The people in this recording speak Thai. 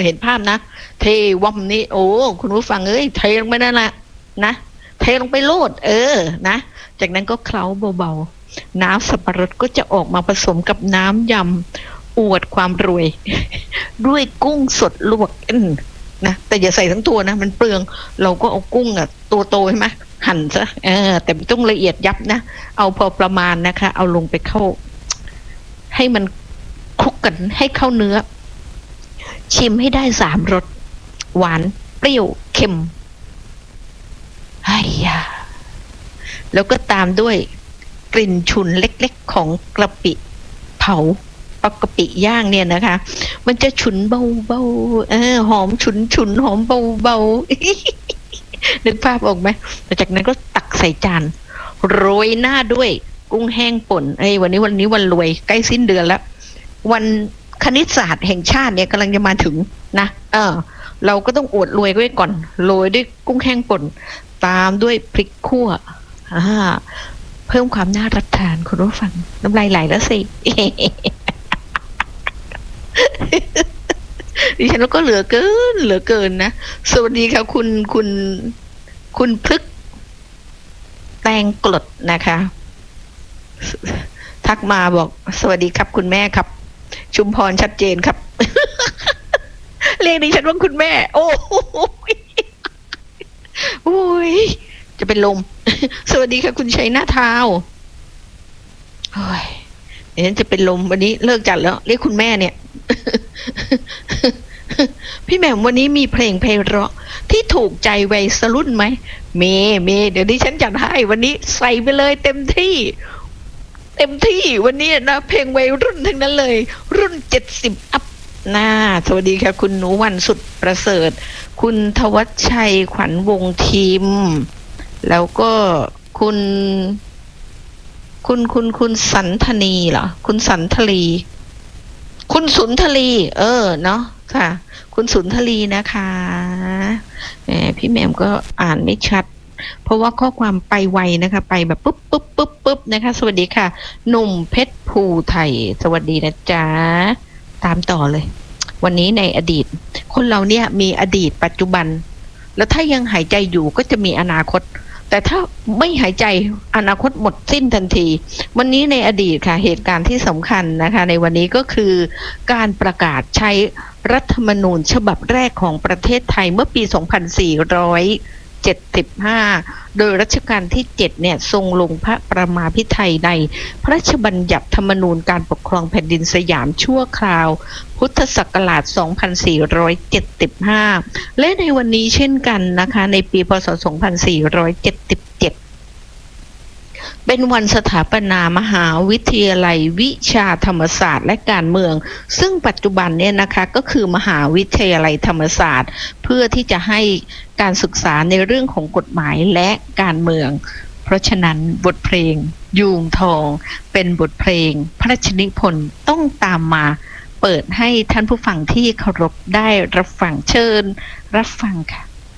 เห็นภาพนะเทวัมนี้โอ้คุณผู้ฟังเทลงไปนั่นแหละนะเทลงไปโลดนะจากนั้นก็เคล้าเบาๆน้ำสับปะรดก็จะออกมาผสมกับน้ำยำอวดความรวย ด้วยกุ้งสดลวกนะแต่อย่าใส่ทั้งตัวนะมันเปลืองเราก็เอากุ้งตัวโตใช่ไหมหั่นซะแต่ไม่ต้องละเอียดยับนะเอาพอประมาณนะคะเอาลงไปเข้าให้มันคลุกกันให้เข้าเนื้อชิมให้ได้3 รสหวานเปรี้ยวเค็มไอ้ยาแล้วก็ตามด้วยกลิ่นฉุนเล็กๆของกะปิเผากะปิย่างเนี่ยนะคะมันจะฉุนเบาๆหอมฉุนหอมเบาๆนึกภาพออกไหมจากนั้นก็ตักใส่จานโรยหน้าด้วยกุ้งแห้งป่นวันนี้วันรวยใกล้สิ้นเดือนแล้ววันคณิตศาสตร์แห่งชาติเนี่ยกำลังจะมาถึงนะเราก็ต้องอวดรวยไว้ก่อนโรยด้วยกุ้งแห้งป่นตามด้วยพริกคั่วเพิ่มความน่ารับทานคุณผู้ฟังน้ำลายไหลแล้วสิ ดิฉันก็เหลือเกินนะสวัสดีค่ะคุณพฤกษ์แตงกรดนะคะทักมาบอกสวัสดีครับคุณแม่ครับชุมพรชัดเจนครับ เรียกดิฉันว่าคุณแม่โอ้ยจะเป็นลม สวัสดีค่ะคุณชัยนาทาวโอ้ยเดี๋ยวฉันจะเป็นลมวันนี้เลิกจัดแล้วเรียกคุณแม่เนี่ย พี่แหม่มวันนี้มีเพลงไพเราะที่ถูกใจวัยรุ่นไหมเมเดี๋ยวดิฉันจัดให้วันนี้ใส่ไปเลยเต็มที่วันนี้นะเพลงวัยรุ่นทั้งนั้นเลยรุ่น70อัพสวัสดีค่ะคุณหนูวันสุดประเสริฐคุณทวัชชัยขวัญวงศ์ทีมแล้วก็คุณสันธนีเหรอคุณสันทลีคุณสุนทลีเนาะค่ะคุณสุนทลีนะคะพี่แหม่มก็อ่านไม่ชัดเพราะว่าข้อความไปไวนะคะไปแบบปุ๊บนะคะสวัสดีค่ะหนุ่มเพชรภูไทยสวัสดีนะจ๊ะตามต่อเลยวันนี้ในอดีตคนเราเนี่ยมีอดีตปัจจุบันแล้วถ้ายังหายใจอยู่ก็จะมีอนาคตแต่ถ้าไม่หายใจอนาคตหมดสิ้นทันทีวันนี้ในอดีตค่ะเหตุการณ์ที่สำคัญนะคะในวันนี้ก็คือการประกาศใช้รัฐธรรมนูญฉบับแรกของประเทศไทยเมื่อปี 2475 โดยรัชกาลที่7เนี่ยทรงลงพระประมาพิไธยในพระราชบัญญัติธรรมนูญการปกครองแผ่นดินสยามชั่วคราวพุทธศักราช 2475 และในวันนี้เช่นกันนะคะในปีพ.ศ. 2477เป็นวันสถาปนามหาวิทยาลัยวิชาธรรมศาสตร์และการเมืองซึ่งปัจจุบันเนี่ยนะคะก็คือมหาวิทยาลัยธรรมศาสตร์เพื่อที่จะให้การศึกษาในเรื่องของกฎหมายและการเมืองเพราะฉะนั้นบทเพลงยูงทองเป็นบทเพลงพระราชนิพนธ์ต้องตามมาเปิดให้ท่านผู้ฟังที่เคารพได้รับฟังเชิญรับฟังค่ะ